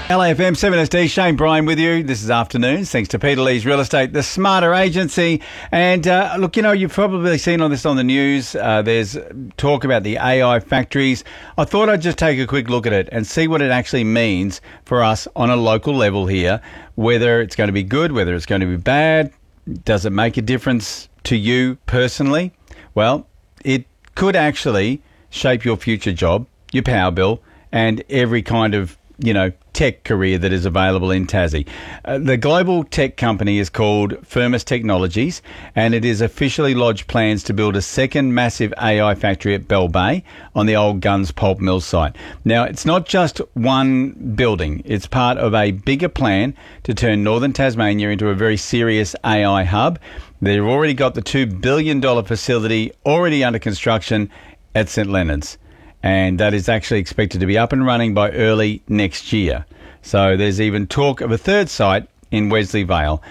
LAFM 7SD, Shane Bryan with you. This is Afternoons, thanks to Peter Lee's Real Estate, the smarter agency. And look, you know, you've probably seen on the news, there's talk about the AI factories. I thought I'd just take a quick look at it and see what it actually means for us on a local level here, whether it's going to be good, whether it's going to be bad. Does it make a difference to you personally? Well, it could actually shape your future job, your power bill, and every kind of, you know, tech career that is available in Tassie. The global tech company is called Firmus Technologies, and it has officially lodged plans to build a second massive AI factory at Bell Bay on the old Gunns Pulp Mill site. Now, it's not just one building. It's part of a bigger plan to turn northern Tasmania into a very serious AI hub. They've already got the $2 billion facility already under construction at St Leonard's, and that is actually expected to be up and running by early next year. So there's even talk of a third site in Wesley Vale.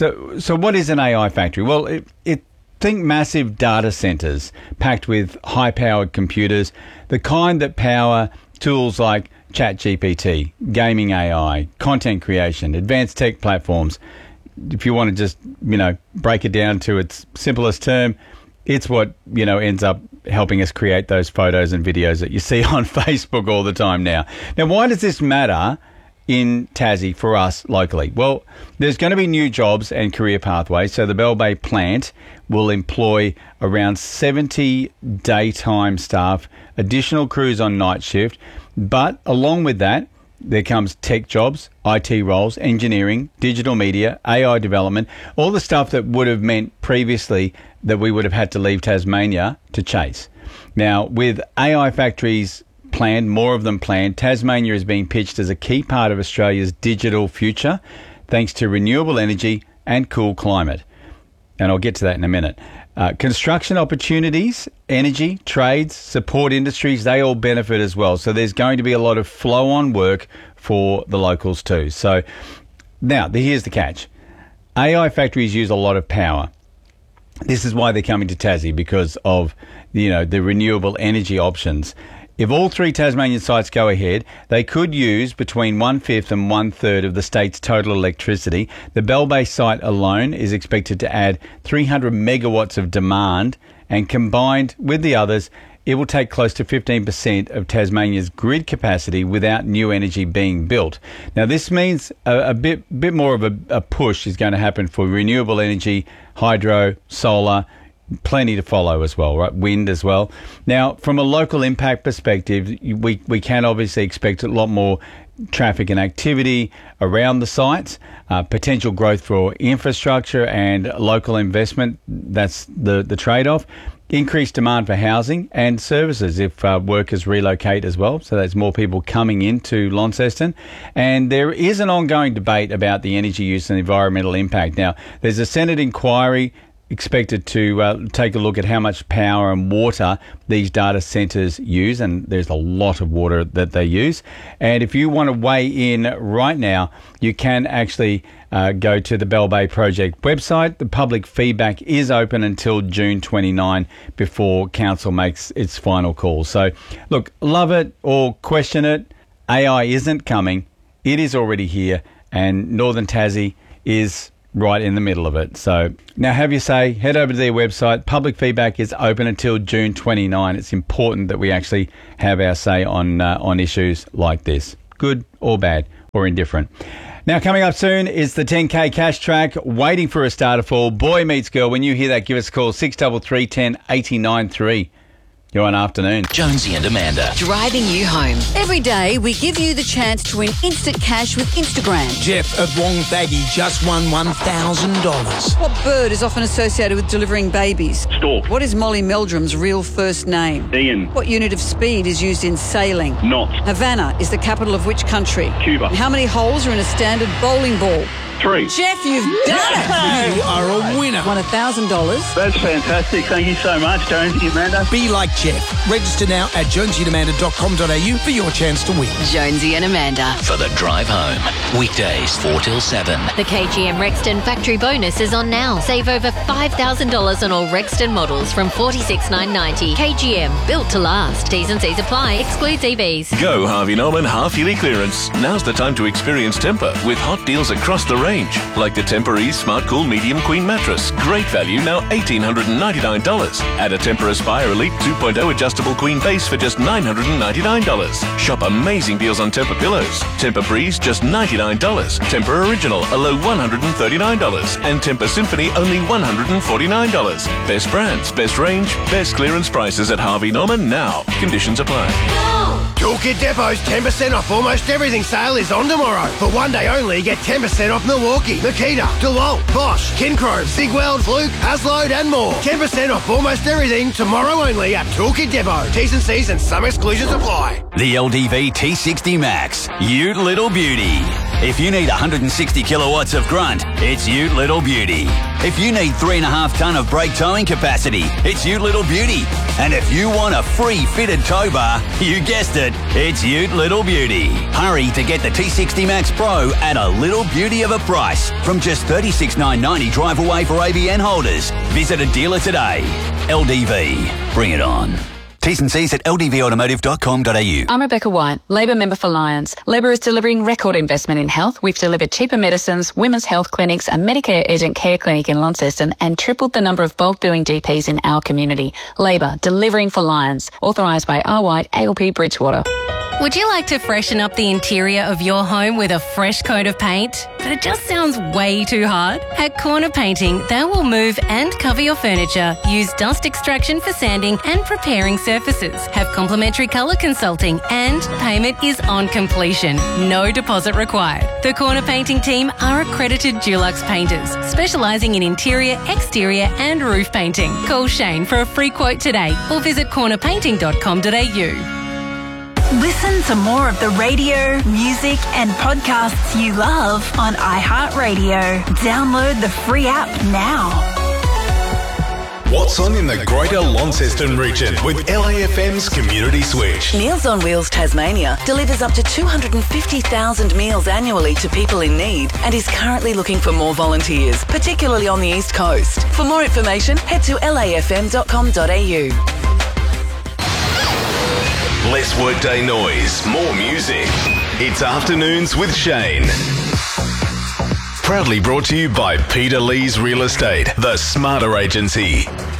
So what is an AI factory? Well, think massive data centres packed with high-powered computers, the kind that power tools like ChatGPT, gaming AI, content creation, advanced tech platforms. If you want to just, you know, break it down to its simplest term, it's what, you know, ends up helping us create those photos and videos that you see on Facebook all the time now. Now, why does this matter in Tassie for us locally? Well, there's going to be new jobs and career pathways. So the Bell Bay plant will employ around 70 daytime staff, additional crews on night shift. But along with that, there comes tech jobs, IT roles, engineering, digital media, AI development, all the stuff that would have meant previously that we would have had to leave Tasmania to chase. Now, with AI factories planned, more of them planned, Tasmania is being pitched as a key part of Australia's digital future, thanks to renewable energy and cool climate. And I'll get to that in a minute. Construction opportunities, energy, trades, support industries, they all benefit as well. So there's going to be a lot of flow-on work for the locals too. So now, here's the catch. AI factories use a lot of power. This is why they're coming to Tassie, because of, you know, the renewable energy options. If all three Tasmanian sites go ahead, they could use between 1/5 and 1/3 of the state's total electricity. The Bell Bay site alone is expected to add 300 megawatts of demand, and combined with the others, it will take close to 15% of Tasmania's grid capacity without new energy being built. Now, this means a bit more of a push is going to happen for renewable energy, hydro, solar, plenty to follow as well, right? Wind as well. Now, from a local impact perspective, we can obviously expect a lot more traffic and activity around the sites, potential growth for infrastructure and local investment. That's the trade-off. Increased demand for housing and services if workers relocate as well. So there's more people coming into Launceston. And there is an ongoing debate about the energy use and environmental impact. Now, there's a Senate inquiry expected to take a look at how much power and water these data centres use, and there's a lot of water that they use. And if you want to weigh in right now, you can actually go to the Bell Bay Project website. The public feedback is open until June 29 before council makes its final call. So, look, love it or question it, AI isn't coming. It is already here, and Northern Tassie is right in the middle of it. So now have your say, head over to their website. Public feedback is open until June 29. It's important that we actually have our say on issues like this, good or bad or indifferent. Now, coming up soon is the 10K cash track, waiting for a star to fall. Boy meets girl. When you hear that, give us a call, 633 10 89 3. You're on Afternoon. Jonesy and Amanda. Driving you home. Every day, we give you the chance to win instant cash with Instagram. Jeff of Wonthaggi just won $1,000. What bird is often associated with delivering babies? Stork. What is Molly Meldrum's real first name? Ian. What unit of speed is used in sailing? Knot. Havana is the capital of which country? Cuba. And how many holes are in a standard bowling ball? 3. Jeff, you've done it! You are a winner. Won $1,000. That's fantastic. Thank you so much, Jonesy and Amanda. Be like chef. Register now at jonesyandamanda.com.au for your chance to win. Jonesy and Amanda. For the drive home. Weekdays 4 till 7. The KGM Rexton factory bonus is on now. Save over $5,000 on all Rexton models from $46,990. KGM, built to last. T's and C's apply. Excludes EVs. Go Harvey Norman half-yearly clearance. Now's the time to experience Tempur with hot deals across the range. Like the Tempur Ease Smart Cool Medium Queen Mattress. Great value, now $1,899. Add a Tempur Aspire Elite 2.0 adjustable queen base for just $999. Shop amazing deals on Tempur pillows. Tempur Breeze, just $99. Tempur Original, a low $139. And Tempur Symphony, only $149. Best brands, best range, best clearance prices at Harvey Norman now. Conditions apply. Toolkit Depot's 10% off almost everything sale is on tomorrow. For one day only, get 10% off Milwaukee, Makita, DeWalt, Bosch, Kincrome, Sigweld, Fluke, Hasload and more. 10% off almost everything tomorrow only at Toolkit Depot. T's and C's and some exclusions apply. The LDV T60 Max, Ute Little Beauty. If you need 160 kilowatts of grunt, it's Ute Little Beauty. If you need 3.5 tonne of brake towing capacity, it's Ute Little Beauty. And if you want a free fitted tow bar, you guessed it, it's Ute Little Beauty. Hurry to get the T60 Max Pro at a little beauty of a price from just $36,990 drive away for ABN holders. Visit a dealer today. LDV, bring it on. T's and C's at ldvautomotive.com.au. I'm Rebecca White, Labor member for Lions. Labor is delivering record investment in health. We've delivered cheaper medicines, women's health clinics, a Medicare urgent care clinic in Launceston, and tripled the number of bulk billing GPs in our community. Labor, delivering for Lions. Authorised by R. White, ALP Bridgewater. Would you like to freshen up the interior of your home with a fresh coat of paint? But it just sounds way too hard? At Corner Painting, they will move and cover your furniture, use dust extraction for sanding and preparing surfaces, have complimentary colour consulting, and payment is on completion. No deposit required. The Corner Painting team are accredited Dulux painters, specialising in interior, exterior and roof painting. Call Shane for a free quote today or visit cornerpainting.com.au. Listen to more of the radio, music and podcasts you love on iHeartRadio. Download the free app now. What's on in the Greater Launceston region with LAFM's Community Switch? Meals on Wheels Tasmania delivers up to 250,000 meals annually to people in need and is currently looking for more volunteers, particularly on the East Coast. For more information, head to lafm.com.au. Less workday noise, more music. It's Afternoons with Shane. Proudly brought to you by Peter Lee's Real Estate, the Smarter Agency.